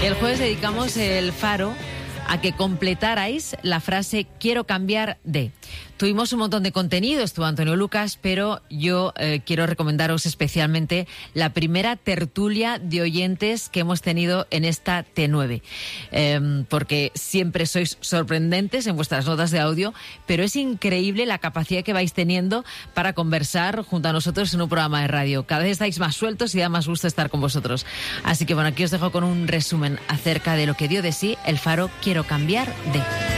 El jueves dedicamos el Faro a que completarais la frase quiero cambiar de. Tuvimos un montón de contenido, estuvo Antonio Lucas, pero yo quiero recomendaros especialmente la primera tertulia de oyentes que hemos tenido en esta T9, porque siempre sois sorprendentes en vuestras notas de audio, pero es increíble la capacidad que vais teniendo para conversar junto a nosotros en un programa de radio. Cada vez estáis más sueltos y da más gusto estar con vosotros. Así que bueno, aquí os dejo con un resumen acerca de lo que dio de sí el Faro Quiero cambiar de.